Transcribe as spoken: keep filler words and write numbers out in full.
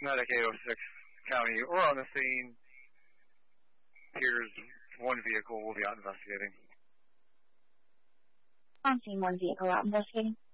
Medic eight oh six County, we're on the scene. Here's one vehicle. We'll be out investigating. On scene, one vehicle out investigating.